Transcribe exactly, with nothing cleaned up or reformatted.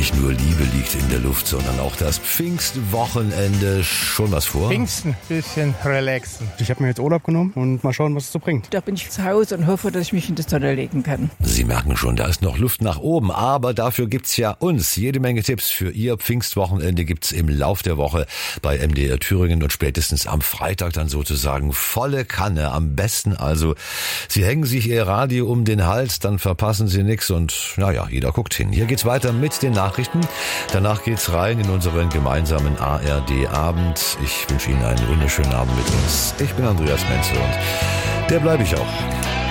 Nicht nur Liebe liegt in der Luft, sondern auch das Pfingstwochenende. Schon was vor? Pfingsten, bisschen relaxen. Ich habe mir jetzt Urlaub genommen und mal schauen, was es so bringt. Da bin ich zu Hause und hoffe, dass ich mich in die Sonne legen kann. Sie merken schon, da ist noch Luft nach oben, aber dafür gibt's ja uns. Jede Menge Tipps für Ihr Pfingstwochenende gibt's im Lauf der Woche bei M D R Thüringen und spätestens am Freitag dann sozusagen volle Kanne. Am besten also, Sie hängen sich Ihr Radio um den Hals, dann verpassen Sie nichts und naja, jeder guckt hin. Hier geht's weiter mit den Nachrichten. Danach geht's rein in unseren gemeinsamen A R D-Abend. Ich wünsche Ihnen einen wunderschönen Abend mit uns. Ich bin Andreas Menzel und der bleibe ich auch.